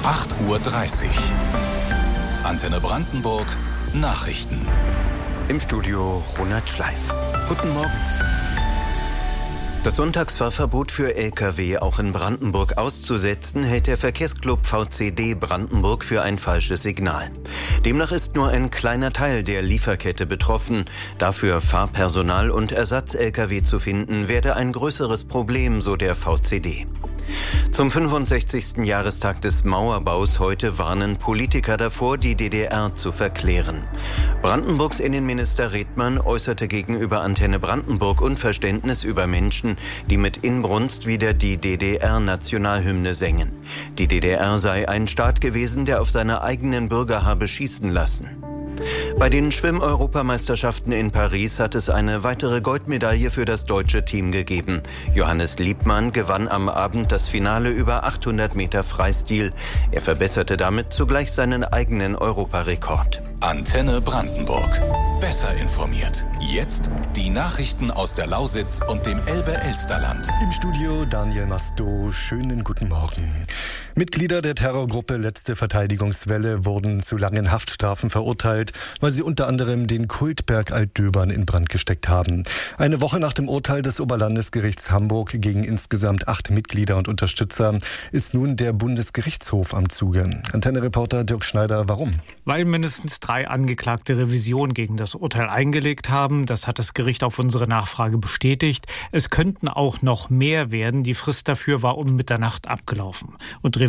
8:30 Uhr. Antenne Brandenburg Nachrichten. Im Studio Ronald Schleif. Guten Morgen. Das Sonntagsfahrverbot für Lkw auch in Brandenburg auszusetzen, hält der Verkehrsclub VCD Brandenburg für ein falsches Signal. Demnach ist nur ein kleiner Teil der Lieferkette betroffen. Dafür Fahrpersonal und Ersatz-Lkw zu finden, werde ein größeres Problem, so der VCD. Zum 65. Jahrestag des Mauerbaus heute warnen Politiker davor, die DDR zu verklären. Brandenburgs Innenminister Redmann äußerte gegenüber Antenne Brandenburg Unverständnis über Menschen, die mit Inbrunst wieder die DDR-Nationalhymne sängen. Die DDR sei ein Staat gewesen, der auf seine eigenen Bürger habe schießen lassen. Bei den Schwimm-Europameisterschaften in Paris hat es eine weitere Goldmedaille für das deutsche Team gegeben. Johannes Liebmann gewann am Abend das Finale über 800 Meter Freistil. Er verbesserte damit zugleich seinen eigenen Europarekord. Antenne Brandenburg. Besser informiert. Jetzt die Nachrichten aus der Lausitz und dem Elbe-Elsterland. Im Studio Daniel Masto. Schönen guten Morgen. Mitglieder der Terrorgruppe Letzte Verteidigungswelle wurden zu langen Haftstrafen verurteilt, weil sie unter anderem den Kultberg Altdöbern in Brand gesteckt haben. Eine Woche nach dem Urteil des Oberlandesgerichts Hamburg gegen insgesamt 8 Mitglieder und Unterstützer ist nun der Bundesgerichtshof am Zuge. Antenne-Reporter Dirk Schneider, warum? Weil mindestens 3 Angeklagte Revision gegen das Urteil eingelegt haben. Das hat das Gericht auf unsere Nachfrage bestätigt. Es könnten auch noch mehr werden. Die Frist dafür war um Mitternacht abgelaufen. Und